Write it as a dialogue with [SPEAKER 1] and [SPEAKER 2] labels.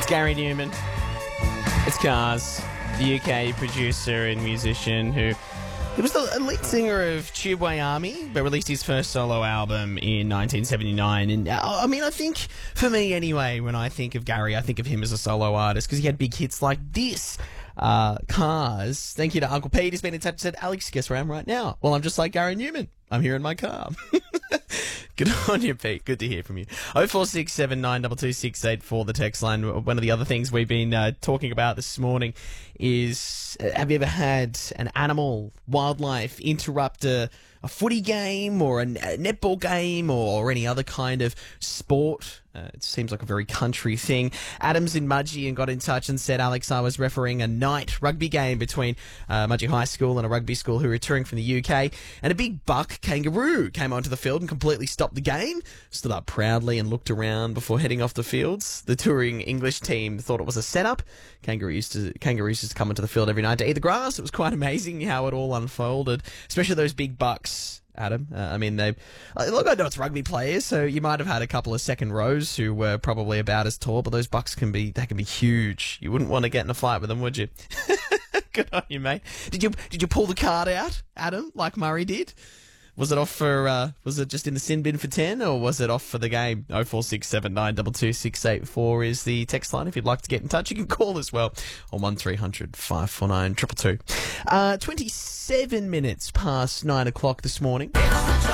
[SPEAKER 1] It's Gary Newman. It's Cars, the UK producer and musician who... He was the lead singer of Tubeway Army, but released his first solo album in 1979. And I mean, I think, for me anyway, when I think of Gary, I think of him as a solo artist because he had big hits like this. Cars. Thank you to Uncle Pete. He's been in touch and said, Alex, guess where I am right now? Well, I'm just like Gary Newman. I'm here in my car. Good on you, Pete. Good to hear from you. 0467922684 for the text line. One of the other things we've been talking about this morning is, have you ever had an animal, wildlife interrupt a footy game or a netball game or any other kind of sport? It seems like a very country thing. Adam's in Mudgee and got in touch and said, Alex, I was refereeing a night rugby game between Mudgee High School and a rugby school who were touring from the UK, and a big buck kangaroo came onto the field and completely stopped the game, stood up proudly and looked around before heading off the fields. The touring English team thought it was a setup. Kangaroos used to come into the field every night to eat the grass. It was quite amazing how it all unfolded, especially those big bucks. Adam, I mean, look, I know it's rugby players, so you might have had a couple of second rows who were probably about as tall, but those bucks can be huge. You wouldn't want to get in a fight with them, would you? Good on you, mate. Did you pull the card out, Adam, like Murray did? Was it off for, was it just in the sin bin for 10, or was it off for the game? 0467922684 is the text line. If you'd like to get in touch, you can call as well on 1300 549 222. 27 minutes past 9 o'clock this morning.